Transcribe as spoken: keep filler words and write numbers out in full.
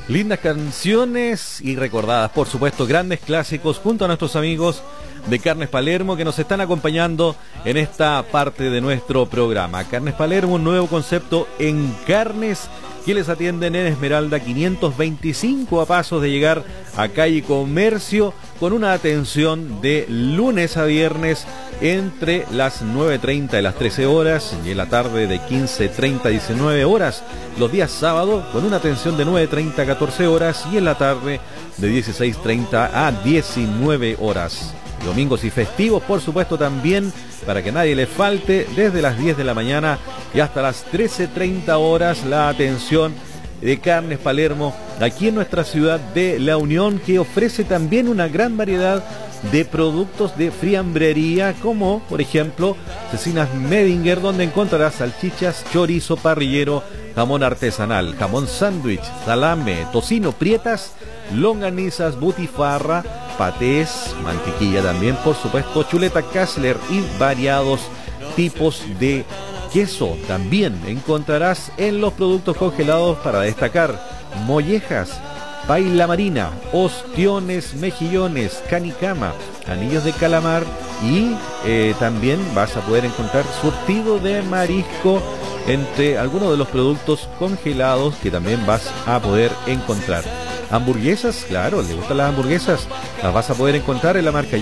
Lindas canciones y recordadas, por supuesto, grandes clásicos junto a nuestros amigos de Carnes Palermo que nos están acompañando en esta parte de nuestro programa. Carnes Palermo, un nuevo concepto en carnes que les atienden en Esmeralda quinientos veinticinco, a pasos de llegar a Calle Comercio, con una atención de lunes a viernes entre las nueve treinta y las trece horas, y en la tarde de quince treinta a diecinueve horas. Los días sábado con una atención de nueve treinta a catorce horas y en la tarde de dieciséis treinta a diecinueve horas. Domingos y festivos, por supuesto, también, para que nadie le falte, desde las diez de la mañana y hasta las trece treinta horas, la atención de Carnes Palermo, aquí en nuestra ciudad de La Unión, que ofrece también una gran variedad de productos de fiambrería, como por ejemplo Cecinas Medinger, donde encontrarás salchichas, chorizo parrillero, jamón artesanal, jamón sándwich, salame, tocino, prietas, longanizas, butifarra, patés, mantequilla también, por supuesto, chuleta Kassler y variados tipos de queso. También encontrarás en los productos congelados, para destacar, mollejas, paila marina, ostiones, mejillones, canicama, anillos de calamar y eh, también vas a poder encontrar surtido de marisco entre algunos de los productos congelados que también vas a poder encontrar. Hamburguesas, claro, ¿le gustan las hamburguesas? Las vas a poder encontrar en la marca